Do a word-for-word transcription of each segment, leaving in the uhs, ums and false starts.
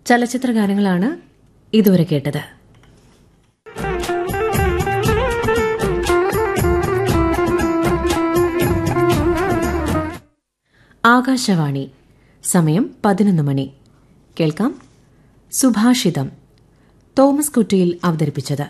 ചലച്ചിത്ര ഗാനങ്ങളാണ് ഇതുവരെ കേട്ടത്. ആകാശവാണി, സമയം പതിനൊന്ന് മണി. കേൾക്കാം സുഭാഷിതം. തോമസ് കുറ്റിയിൽ അവതരിപ്പിച്ചത്.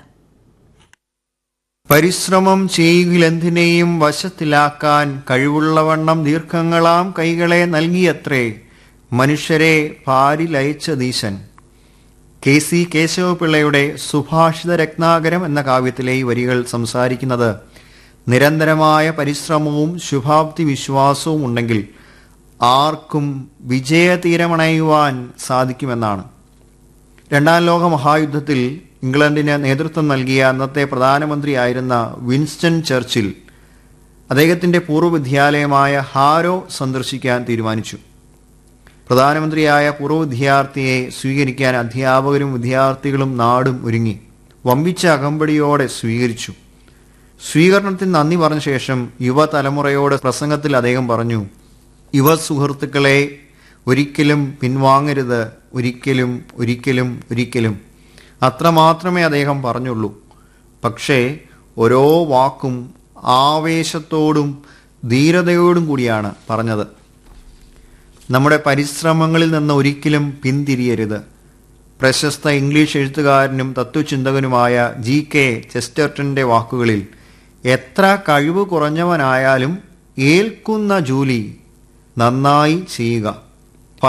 പരിശ്രമം ചെയ്യുകിലെന്തിനേയും വശത്തിലാക്കാൻ കഴിവുള്ളവണ്ണം ദീർഘങ്ങളാം കൈകളെ നൽകിയത്രേ മനുഷ്യരെ പാരിലയച്ചതീശൻ. കെ സി കേശവപിള്ളയുടെ സുഭാഷിത രത്നാകരം എന്ന കാവ്യത്തിലെ ഈ വരികൾ സംസാരിക്കുന്നത് നിരന്തരമായ പരിശ്രമവും ശുഭാപ്തി വിശ്വാസവും ഉണ്ടെങ്കിൽ ആർക്കും വിജയതീരമണയുവാൻ സാധിക്കുമെന്നാണ്. രണ്ടാം ലോക മഹായുദ്ധത്തിൽ ഇംഗ്ലണ്ടിന് നേതൃത്വം നൽകിയ അന്നത്തെ പ്രധാനമന്ത്രിയായിരുന്ന വിൻസ്റ്റൺ ചർച്ചിൽ അദ്ദേഹത്തിൻ്റെ പൂർവ്വ വിദ്യാലയമായ ഹാരോ സന്ദർശിക്കാൻ തീരുമാനിച്ചു. പ്രധാനമന്ത്രിയായ പൂർവ്വ വിദ്യാർത്ഥിയെ സ്വീകരിക്കാൻ അധ്യാപകരും വിദ്യാർത്ഥികളും നാടും ഒരുങ്ങി വമ്പിച്ച അകമ്പടിയോടെ സ്വീകരിച്ചു. സ്വീകരണത്തിന് നന്ദി പറഞ്ഞ ശേഷം യുവതലമുറയോട് പ്രസംഗത്തിൽ അദ്ദേഹം പറഞ്ഞു, യുവ സുഹൃത്തുക്കളെ, ഒരിക്കലും പിൻവാങ്ങരുത്, ഒരിക്കലും ഒരിക്കലും ഒരിക്കലും. അത്രമാത്രമേ അദ്ദേഹം പറഞ്ഞുള്ളൂ. പക്ഷേ ഓരോ വാക്കും ആവേശത്തോടും ധീരതയോടും കൂടിയാണ് പറഞ്ഞത്. നമ്മുടെ പരിശ്രമങ്ങളിൽ നിന്ന് ഒരിക്കലും പിന്തിരിയരുത്. പ്രശസ്ത ഇംഗ്ലീഷ് എഴുത്തുകാരനും തത്വചിന്തകനുമായ ജി കെ ചെസ്റ്റർട്ടന്റെ വാക്കുകളിൽ, എത്ര കഴിവ് കുറഞ്ഞവനായാലും ഏൽക്കുന്ന ജോലി നന്നായി ചെയ്യുക.